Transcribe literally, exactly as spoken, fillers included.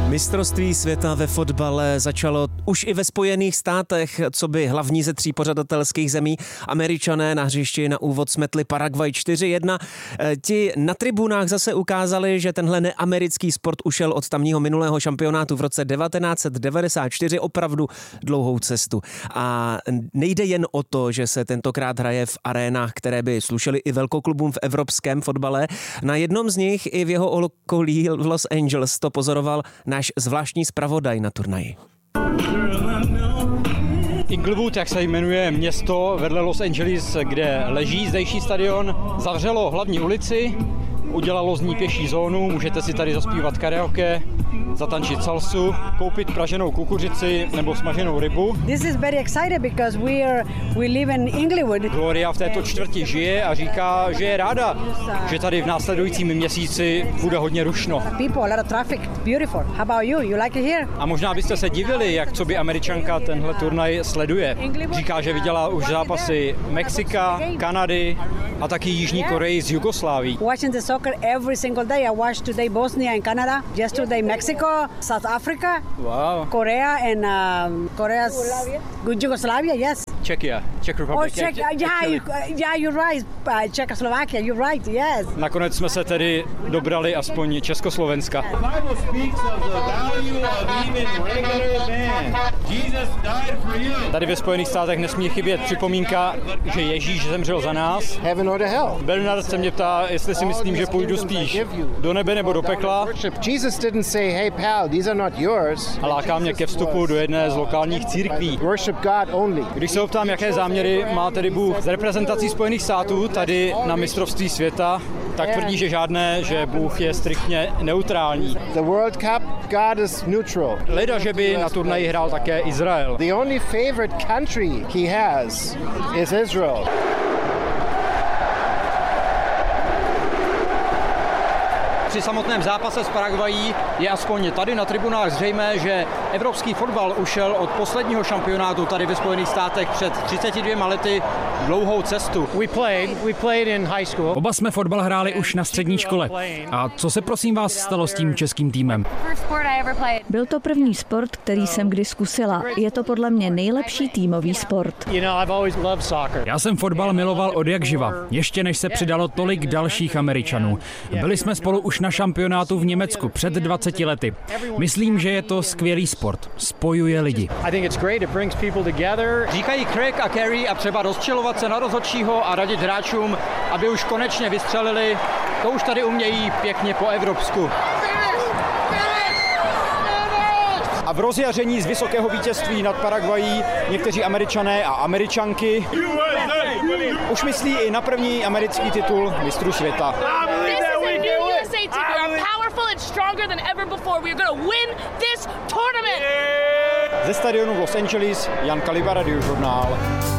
Mistrovství světa ve fotbale začalo už i ve Spojených státech, co by hlavní ze tří pořadatelských zemí. Američané na hřišti na úvod smetli Paraguay čtyři jedna. Ti na tribunách zase ukázali, že tenhle neamerický sport ušel od tamního minulého šampionátu v roce devatenáct set devadesát čtyři opravdu dlouhou cestu. A nejde jen o to, že se tentokrát hraje v arénách, které by slušely i velkoklubům v evropském fotbale. Na jednom z nich i v jeho okolí v Los Angeles to pozoroval náš zvláštní zpravodaj na turnaji. Inglewood, jak se jmenuje město vedle Los Angeles, kde leží zdejší stadion, zavřelo hlavní ulici, udělalo z ní pěší zónu, můžete si tady zaspívat karaoke, zatančit salsu, koupit praženou kukuřici nebo smaženou rybu. This is very excited because we are we live in Inglewood. Gloria v této čtvrti žije a říká, že je ráda, že tady v následujícím měsíci bude hodně rušno. People, a lot of traffic. Beautiful. How about you? You like it here? A možná byste se divili, jak co by Američanka tenhle turnaj sleduje. Říká, že viděla už zápasy Mexika, Kanady a taky Jižní Koreji z Jugoslávii. Watching the soccer every single day. I watched today Bosnia and Canada, yesterday Mexico, South Africa, wow. Korea and um, Korea's Yugoslavia, yes. Czechia, Czech Republic. Oh, Czech, yeah, you, yeah, you're right. Uh, Czechoslovakia, you're right, yes. Nakonec jsme se tedy dobrali aspoň Československa. Tady ve Spojených státech nesmí chybět připomínka, že Ježíš zemřel za nás. Heaven or to hell. Bernard se mě ptá, jestli si myslím, že půjdu spíš do nebe nebo do pekla. Jesus didn't say, hey pal, these are not yours. A láká mě ke vstupu do jedné z lokálních církví. Worship God only. Když se optám, jaké záměry má tedy Bůh s reprezentací Spojených států tady na mistrovství světa, tak tvrdí, že žádné, že Bůh je striktně neutrální. The World Cup, God is neutral. Leda, že by na turnaji hrál také Izrael. The only favorite country he has is Israel. Při samotném zápase s Paraguayí je aspoň tady na tribunách zřejmé, že evropský fotbal ušel od posledního šampionátu tady ve Spojených státech před třiceti dvěma lety dlouhou cestu. We played, we played in high school. Oba jsme fotbal hráli už na střední škole. A co se prosím vás stalo s tím českým týmem? Byl to první sport, který jsem kdy zkusila. Je to podle mě nejlepší týmový sport. Já jsem fotbal miloval od jak živa, ještě než se přidalo tolik dalších Američanů. Byli jsme spolu už na šampionátu v Německu před dvaceti lety. Myslím, že je to skvělý sport. Spojuje lidi. Říkají Craig a Kerry a třeba rozčilovat se na rozhodčího a radit hráčům, aby už konečně vystřelili. To už tady umějí pěkně po evropsku. A v rozjaření z vysokého vítězství nad Paraguayí někteří Američané a Američanky už myslí i na první americký titul mistrů světa. Ze stadionu v Los Angeles Jan Kaliba, Radiožurnál.